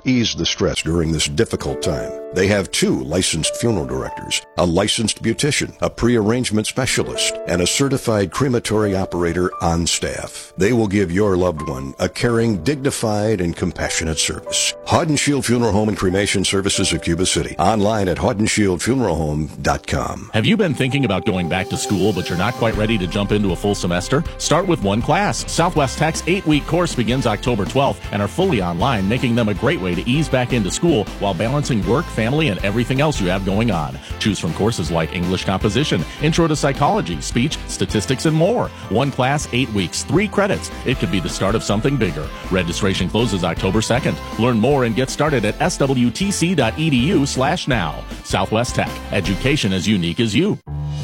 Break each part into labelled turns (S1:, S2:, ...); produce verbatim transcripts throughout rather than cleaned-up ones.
S1: ease the stress during this difficult time. They have two licensed funeral directors, a licensed beautician, a pre-arrangement specialist, and a certified crematory operator on staff. They will give your loved one a caring, dignified, and compassionate service. Haudenshield Funeral Home and Cremation Services of Cuba City. Online at haudenshield funeral home dot com.
S2: Have you been thinking about going back to school, but you're not quite ready to jump into a full semester? Start with one class. Southwest Tech's eight-week course begins October twelfth and are fully online, making them a great way to ease back into school while balancing work, family, and everything else you have going on. Choose from courses like English composition, Intro to Psychology, Speech, Statistics, and more. One class, eight weeks, three credits. It could be the start of something bigger. Registration closes October second. Learn more and get started at s w t c dot e d u slash now. Southwest Tech. Education as unique as you.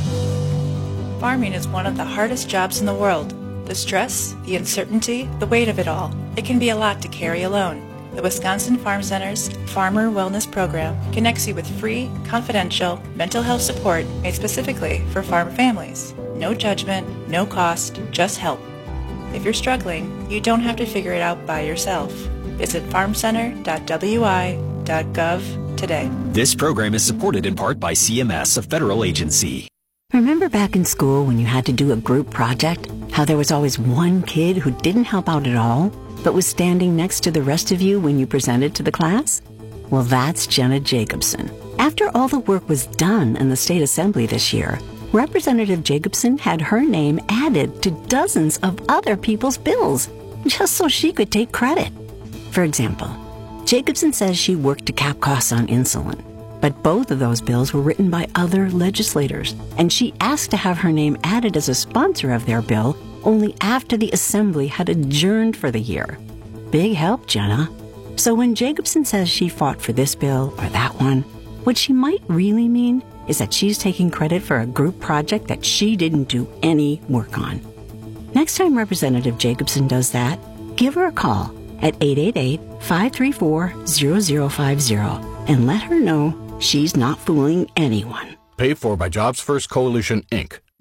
S3: Farming is one of the hardest jobs in the world. The stress, the uncertainty, the weight of it all. It can be a lot to carry alone. The Wisconsin Farm Center's Farmer Wellness Program connects you with free, confidential mental health support made specifically for farm families. No judgment, no cost, just help. If you're struggling, you don't have to figure it out by yourself. Visit farm center dot w i dot gov today.
S4: This program is supported in part by C M S, a federal agency.
S5: Remember back in school when you had to do a group project? How there was always one kid who didn't help out at all, but was standing next to the rest of you when you presented to the class? Well, that's Jenna Jacobson. After all the work was done in the state assembly this year, Representative Jacobson had her name added to dozens of other people's bills, just so she could take credit. For example, Jacobson says she worked to cap costs on insulin, but both of those bills were written by other legislators, and she asked to have her name added as a sponsor of their bill only after the assembly had adjourned for the year. Big help, Jenna. So when Jacobson says she fought for this bill or that one, what she might really mean is that she's taking credit for a group project that she didn't do any work on. Next time Representative Jacobson does that, give her a call at eight eight eight, five three four, zero zero five zero and let her know she's not fooling anyone.
S6: Paid for by Jobs First Coalition, Incorporated